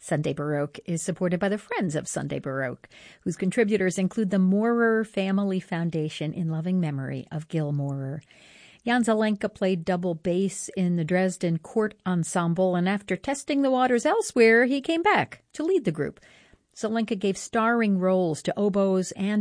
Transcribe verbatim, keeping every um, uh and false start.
Sunday Baroque is supported by the Friends of Sunday Baroque, whose contributors include the Maurer Family Foundation in loving memory of Gil Maurer. Jan Zelenka played double bass in the Dresden Court Ensemble, and after testing the waters elsewhere, he came back to lead the group. Zelenka gave starring roles to oboes and